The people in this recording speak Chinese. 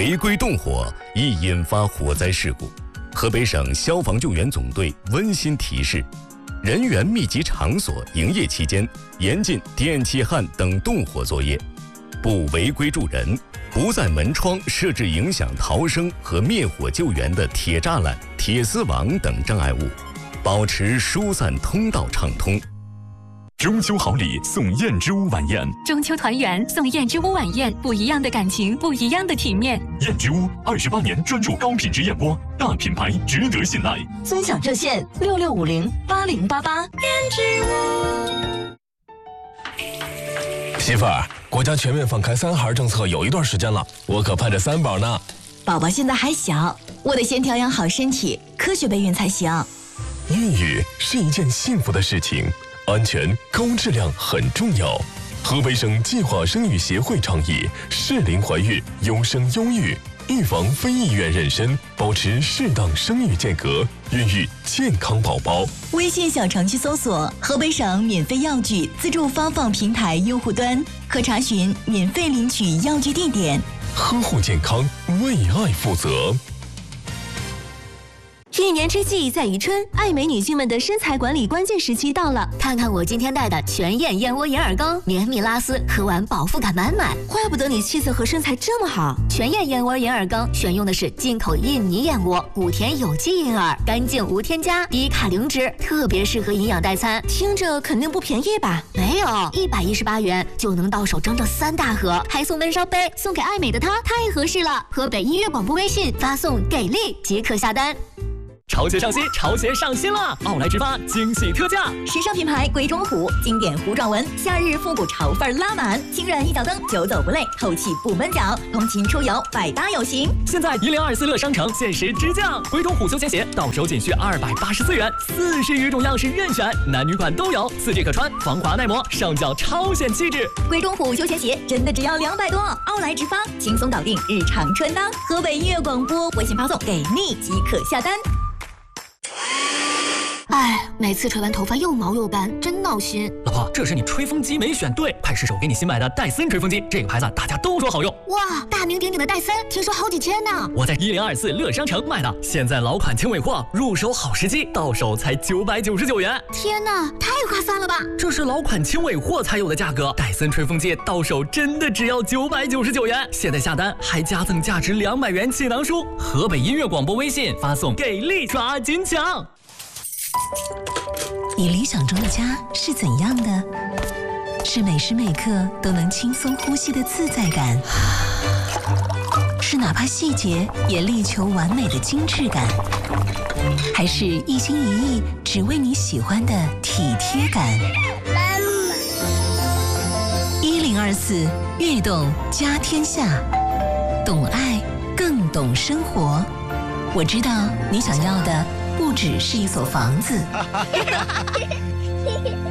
违规动火易引发火灾事故。河北省消防救援总队温馨提示：人员密集场所营业期间，严禁电气焊等动火作业，不违规助人，不在门窗设置影响逃生和灭火救援的铁栅栏、铁丝网等障碍物，保持疏散通道畅通。 中秋好礼送燕之屋晚宴， 中秋团圆送燕之屋晚宴，不一样的感情，不一样的体面。 燕之屋28年专注高品质燕窝，大品牌值得信赖。 尊享热线66508088。 燕之屋。 媳妇儿，国家全面放开3孩政策有一段时间了，我可盼着3宝呢。 宝宝现在还小，我得先调养好身体，科学备孕才行。 孕育是一件幸福的事情。安全高质量很重要。河北省计划生育协会倡议适龄怀孕，优生优育，预防非意愿妊娠，保持适当生育间隔，孕育健康宝宝。 微信小程序搜索河北省免费药具自助发放平台用户端，可查询免费领取药具地点。 呵护健康，为爱负责。 一年之计在于春，爱美女性们的身材管理关键时期到了。看看我今天带的全燕燕窝银耳羹，绵密拉丝，喝完饱腹感满满。 怪不得你气色和身材这么好。 全燕燕窝银耳羹选用的是进口印尼燕窝，谷田有机银耳，干净无添加，低卡零脂，特别适合营养代餐。 听着肯定不便宜吧？ 没有，118元就能到手整整3大盒，还送温烧杯，送给爱美的她太合适了。河北音乐广播微信发送给力即可下单。 潮鞋上新，潮鞋上新了！奥莱直发惊喜特价， 时尚品牌鬼冢虎，经典糊状纹，夏日复古潮范拉满，轻软一脚蹬，久走不累，透气不闷脚，通勤出游百搭有型。 现在1024乐商城限时直降，鬼冢虎休闲鞋到手仅需284元，40余种样式任选，男女款都有，4G 可穿，防滑耐磨，上脚超显气质。 鬼冢虎休闲鞋真的只要200多，奥莱直发轻松搞定日常穿搭。河北音乐广播微信发送给力即可下单。 哎，每次吹完头发又毛又干，真闹心。 老婆，这是你吹风机没选对，快试手给你新买的戴森吹风机，这个牌子大家都说好用。 哇，大名鼎鼎的戴森，听说好几千呢。 我在1024乐商城买的，现在老款轻尾货，入手好时机，到手才999元。 天哪，太划算了吧！ 这是老款轻尾货才有的价格，戴森吹风机到手真的只要999元。现在下单还加赠价值200元气囊书。河北音乐广播微信发送给力抓紧抢。 你理想中的家是怎样的？是每时每刻都能轻松呼吸的自在感，是哪怕细节也力求完美的精致感，还是一心一意只为你喜欢的体贴感？1024悦动家天下，懂爱更懂生活。我知道你想要的不只是一所房子。